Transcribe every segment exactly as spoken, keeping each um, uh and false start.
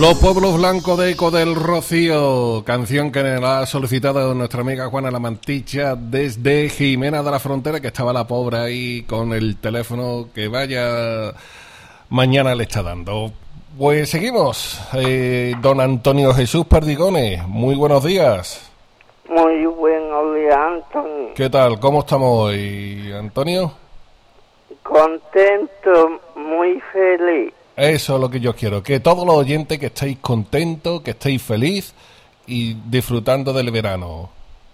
Los Pueblos Blancos de Eco del Rocío, canción que la ha solicitado nuestra amiga Juana La Mantilla desde Jimena de la Frontera, que estaba la pobre ahí con el teléfono que vaya mañana le está dando. Pues seguimos. Eh, don Antonio Jesús Perdigones, muy buenos días. Muy buenos días, Antonio. ¿Qué tal? ¿Cómo estamos hoy, Antonio? Contento, muy feliz. Eso es lo que yo quiero, que todos los oyentes que estéis contentos, que estéis feliz y disfrutando del verano.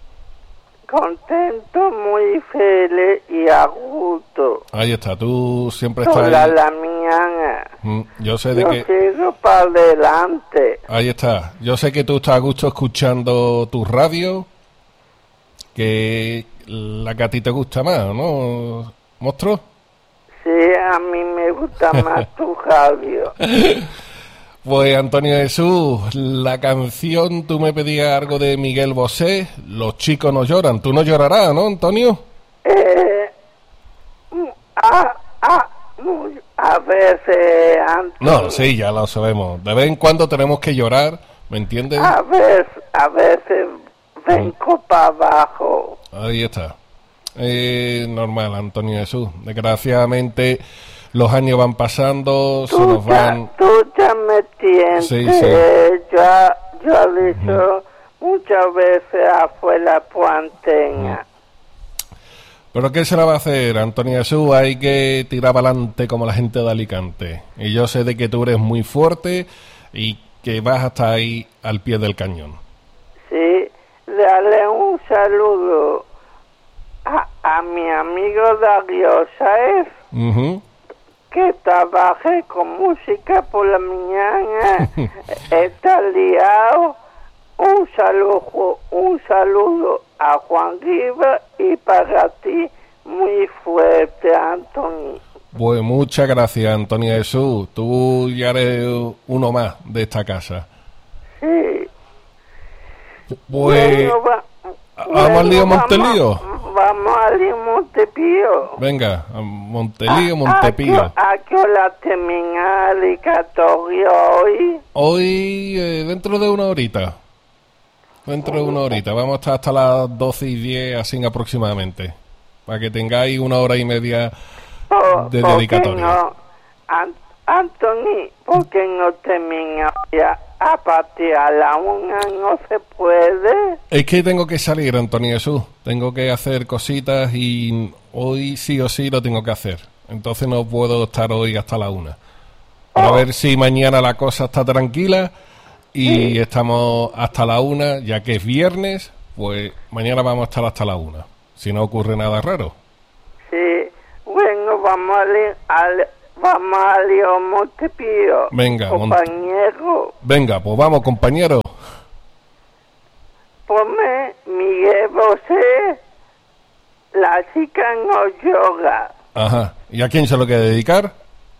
Contento, muy feliz y a gusto. Ahí está, tú siempre estás Toda ahí. la mañana. Mm, yo sé de Yo que... sigo para adelante. Ahí está, yo sé que tú estás a gusto escuchando tu radio, que la que a ti te gusta más, ¿no, monstruo? Sí, a mí me gusta más tu radio. Pues Antonio Jesús, la canción, tú me pedías algo de Miguel Bosé, Los chicos no lloran. Tú no llorarás, ¿no, Antonio? Eh, a, a, muy, a veces, Antonio. No, sí, ya lo sabemos. De vez en cuando tenemos que llorar, ¿me entiendes? A veces, a veces vengo para abajo. Ahí está. Eh, normal, Antonio Jesús. Desgraciadamente los años van pasando, se Tú nos ya, van... tú ya me entiendes. Sí, sí. Eh, ya, ya he dicho muchas veces afuera por antena. Pero ¿qué se le va a hacer, Antonio Jesús? Hay que tirar para adelante como la gente de Alicante. Y yo sé de que tú eres muy fuerte y que vas hasta ahí al pie del cañón. Sí, dale un saludo a, a mi amigo Darío Saez, Uh-huh. que trabaje con música por la mañana. Está liado. Un saludo, un saludo a Juan Riva y para ti muy fuerte, Antonio. Pues muchas gracias, Antonio Jesús. Tú ya eres uno más de esta casa. Sí. Pues... Bueno, va- ¿Vamos al lío bueno, Montelío? Vamos, vamos al lío Montepío. Venga, a Montelío, ¿A, Montepío. a, a qué hora termina el dedicatorio hoy? Hoy, eh, dentro de una horita. Dentro de una horita. Vamos a estar hasta las doce y diez, así aproximadamente. Para que tengáis una hora y media Por- de ¿por qué dedicatoria. no? An- Anthony, ¿por qué no termina ya? A partir a la una no se puede. Es que tengo que salir, Antonio Jesús. Tengo que hacer cositas y hoy sí o sí lo tengo que hacer. Entonces no puedo estar hoy hasta la una. Para Oh. ver si mañana la cosa está tranquila y Sí. estamos hasta la una, ya que es viernes, pues mañana vamos a estar hasta la una. Si no ocurre nada raro. Sí, bueno, vamos a li- al, vamos a Lío Montepío. Venga, Monte- compañero, Venga, pues vamos, compañero. ponme Miguel Bosé, la chica no llora. Ajá. ¿Y a quién se lo quiere dedicar?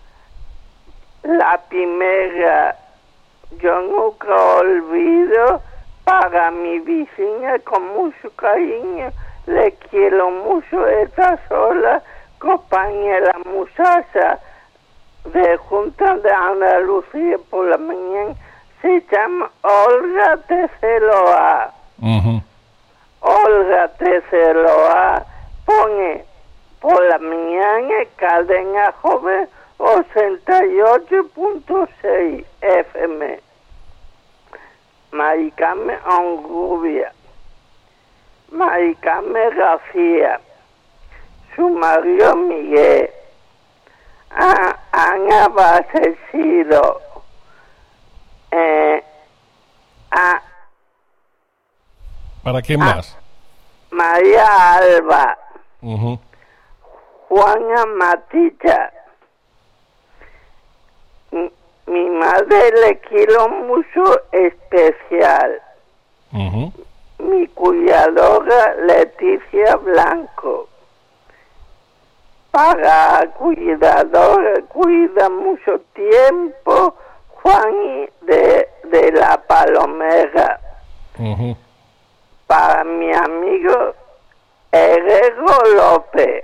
La primera, yo nunca olvido, para mi vecina con mucho cariño, le quiero mucho, esta sola compañera muchacha de Junta de Andalucía por la mañana, se llama Olga Terceroa. Ujú. Olga Terceroa pone por la mañana cadena joven ochenta y ocho punto seis F M. Maricame Onrubia, Maricame García, su marido Miguel, a Ana Basecido, eh, a ¿Para quién Ah. más? María Alba, Ujú. Juana Matilla. Mi, mi madre le quiero mucho especial. Ujú. Mi cuidadora Leticia Blanco. Para cuidadora, cuida mucho tiempo Juan de, de la Palomera. Ujú. Para mi amigo Herrero López.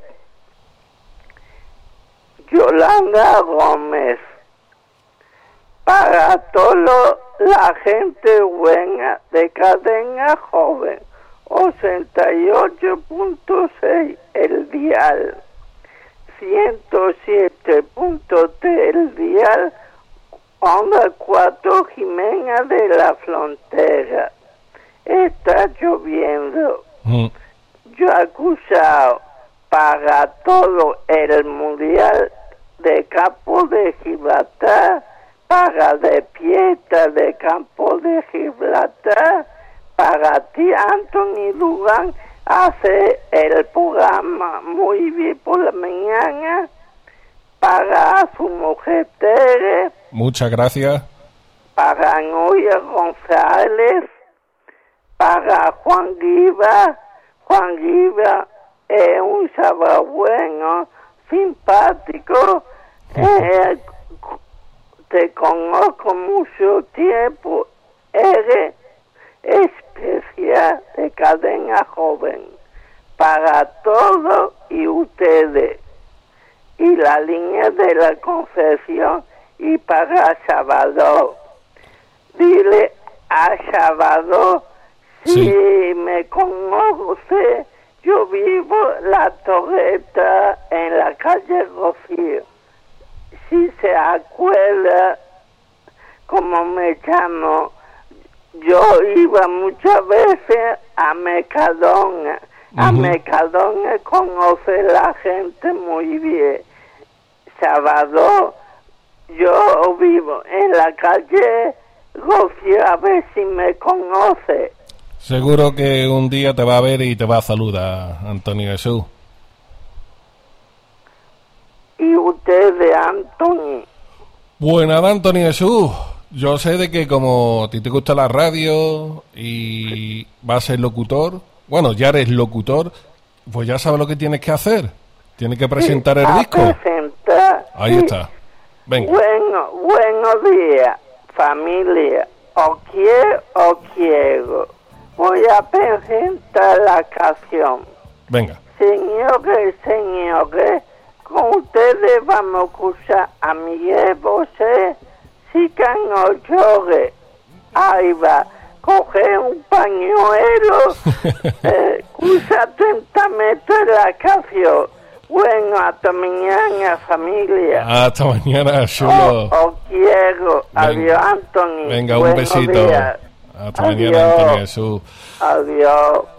Yolanda Gómez. Para para toda la gente buena de Cadena Joven, ochenta y ocho punto seis el dial, ciento siete punto tres el dial, onda cuatro Jimena de la Frontera. Está lloviendo. Mm. Yo he acusado para todo el mundial de campo de Gibraltar, para de Pieta de campo de Gibraltar, para ti Anthony Dugan hace el programa muy bien por la mañana, para su mujer Tere. Muchas gracias. Para Noia González, para Juan Guiba. Juan Guiba es un chaval bueno, simpático, eh, te conozco mucho tiempo, eres especial de Cadena Joven, para todos y ustedes, y la línea de la concesión, y para Salvador. Dile a Salvador, si sí. me conoce, yo vivo la Torreta en la calle Rocío. Si se acuerda cómo me llamo, yo iba muchas veces a Mercadona. Uh-huh. A Mercadona conoce la gente muy bien. Salvador, yo vivo en la calle Rocío, a ver si me conoce. Seguro que un día te va a ver y te va a saludar, Antonio Jesús. ¿Y usted de Antonio? Pues nada, Antonio Jesús. Yo sé de que como a ti te gusta la radio y vas a ser locutor, bueno, ya eres locutor, pues ya sabes lo que tienes que hacer. Tienes que presentar sí, el disco. Presentar. Ahí sí. Está. Venga. Bueno, buenos días, familia. O quiero o quiero. Voy a presentar la canción. Venga. Señores, señores, con ustedes vamos a escuchar a Miguel Bosé, si que no llore. Ahí va, coge un pañuelo, eh, escucha atentamente la canción. Bueno, hasta mañana, familia. Hasta mañana, chulo. Os quiero. Adiós, Anthony. Venga, un besito. Días. Hasta Adiós. Mañana, Antonio Jesús. Adiós.